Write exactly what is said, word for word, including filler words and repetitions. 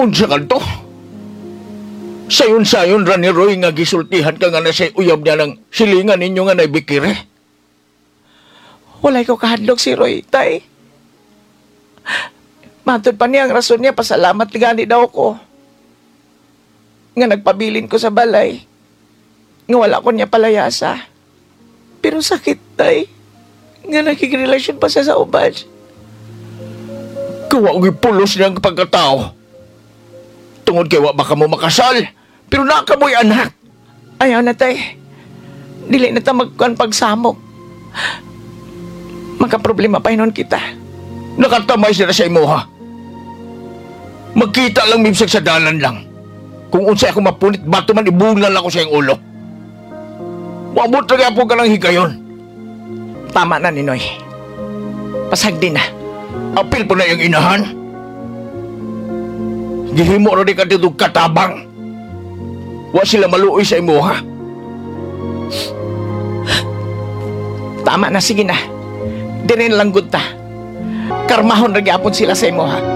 Unsa ka to? Sayon-sayon ra ni Roy nga gisultihan ka nga na say uyab niya ng silingan ninyo nga naibikire. Walay ko kahadlok si Roy, tay. Matod pa niya ang rason niya, pasalamat gani daw ko. Nga nagpabilin ko sa balay. Nga wala ko niya palayasa. Pero sakit, tay. Nga nakikrelasyon pa siya sa ubad. Kawa og pulos niya ang pagkatao. Tungod kay wa baka mo makasal, pero nakamoy anak. Ayaw na, tay. Dili na ta magkuhan pagsamok. Magka-problema pa hinon kita. Nakatamay sila sa imuha. Magkita lang mimsag sa dalan lang. Kung unsay ako mapunit, bato man ibungal ako sa iyong ulo. Wabot na po ka lang higayon. Tama na, Ninoy. Pasagdi na. Apil po na yung inahan. Gihimo rin ka dito katabang. Wa sila maluoy sa imuha. Tama na, sige na. Dirin lang gud ta. Karmahon ra gyapon sila sa imuha.